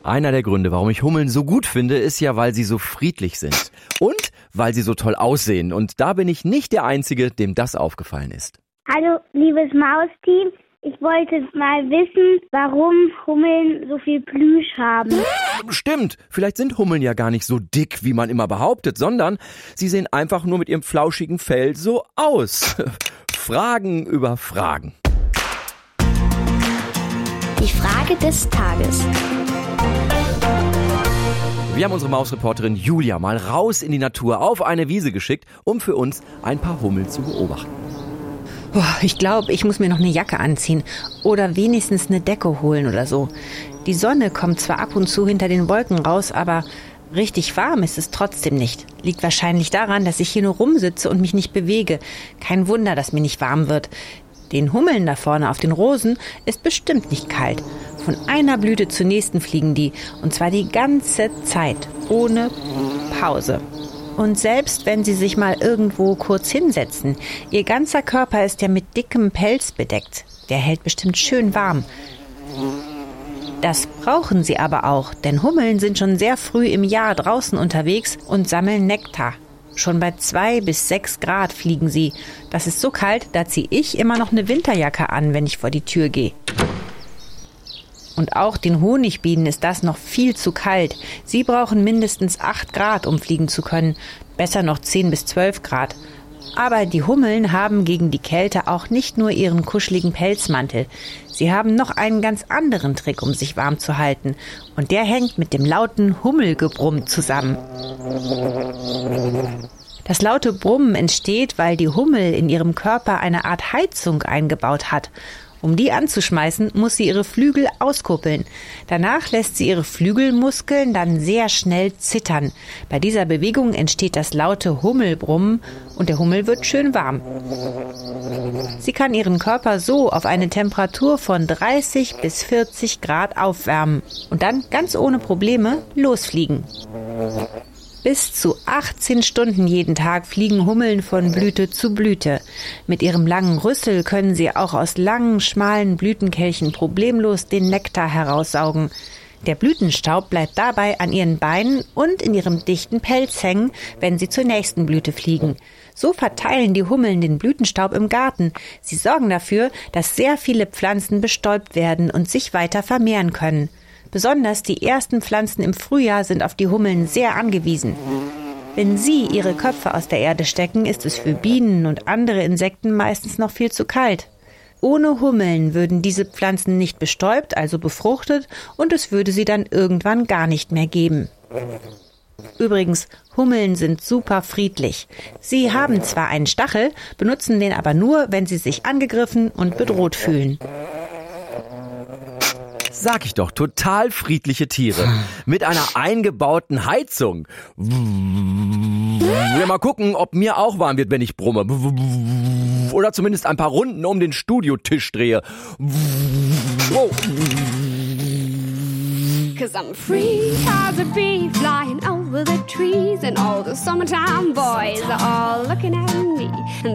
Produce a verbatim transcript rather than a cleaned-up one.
Einer der Gründe, warum ich Hummeln so gut finde, ist ja, weil sie so friedlich sind. Und weil sie so toll aussehen. Und da bin ich nicht der Einzige, dem das aufgefallen ist. Hallo, liebes Mausteam. Ich wollte mal wissen, warum Hummeln so viel Plüsch haben. Stimmt, vielleicht sind Hummeln ja gar nicht so dick, wie man immer behauptet, sondern sie sehen einfach nur mit ihrem flauschigen Fell so aus. Fragen über Fragen. Die Frage des Tages. Wir haben unsere Mausreporterin Julia mal raus in die Natur auf eine Wiese geschickt, um für uns ein paar Hummeln zu beobachten. Ich glaube, ich muss mir noch eine Jacke anziehen oder wenigstens eine Decke holen oder so. Die Sonne kommt zwar ab und zu hinter den Wolken raus, aber richtig warm ist es trotzdem nicht. Liegt wahrscheinlich daran, dass ich hier nur rumsitze und mich nicht bewege. Kein Wunder, dass mir nicht warm wird. Den Hummeln da vorne auf den Rosen ist bestimmt nicht kalt. Von einer Blüte zur nächsten fliegen die, und zwar die ganze Zeit, ohne Pause. Und selbst wenn sie sich mal irgendwo kurz hinsetzen, ihr ganzer Körper ist ja mit dickem Pelz bedeckt. Der hält bestimmt schön warm. Das brauchen sie aber auch, denn Hummeln sind schon sehr früh im Jahr draußen unterwegs und sammeln Nektar. Schon bei zwei bis sechs Grad fliegen sie. Das ist so kalt, da ziehe ich immer noch eine Winterjacke an, wenn ich vor die Tür gehe. Und auch den Honigbienen ist das noch viel zu kalt. Sie brauchen mindestens acht Grad, um fliegen zu können. Besser noch zehn bis zwölf Grad. Aber die Hummeln haben gegen die Kälte auch nicht nur ihren kuscheligen Pelzmantel. Sie haben noch einen ganz anderen Trick, um sich warm zu halten. Und der hängt mit dem lauten Hummelgebrumm zusammen. Das laute Brummen entsteht, weil die Hummel in ihrem Körper eine Art Heizung eingebaut hat. Um die anzuschmeißen, muss sie ihre Flügel auskuppeln. Danach lässt sie ihre Flügelmuskeln dann sehr schnell zittern. Bei dieser Bewegung entsteht das laute Hummelbrummen und der Hummel wird schön warm. Sie kann ihren Körper so auf eine Temperatur von dreißig bis vierzig Grad aufwärmen und dann ganz ohne Probleme losfliegen. Bis zu achtzehn Stunden jeden Tag fliegen Hummeln von Blüte zu Blüte. Mit ihrem langen Rüssel können sie auch aus langen, schmalen Blütenkelchen problemlos den Nektar heraussaugen. Der Blütenstaub bleibt dabei an ihren Beinen und in ihrem dichten Pelz hängen, wenn sie zur nächsten Blüte fliegen. So verteilen die Hummeln den Blütenstaub im Garten. Sie sorgen dafür, dass sehr viele Pflanzen bestäubt werden und sich weiter vermehren können. Besonders die ersten Pflanzen im Frühjahr sind auf die Hummeln sehr angewiesen. Wenn sie ihre Köpfe aus der Erde stecken, ist es für Bienen und andere Insekten meistens noch viel zu kalt. Ohne Hummeln würden diese Pflanzen nicht bestäubt, also befruchtet, und es würde sie dann irgendwann gar nicht mehr geben. Übrigens, Hummeln sind super friedlich. Sie haben zwar einen Stachel, benutzen den aber nur, wenn sie sich angegriffen und bedroht fühlen. Sag ich doch, total friedliche Tiere. Mit einer eingebauten Heizung. Ja, mal gucken, ob mir auch warm wird, wenn ich brumme. Oder zumindest ein paar Runden um den Studiotisch drehe. Wow. Cause I'm free as a bee flying over the trees, and all the summertime boys are all looking at me. And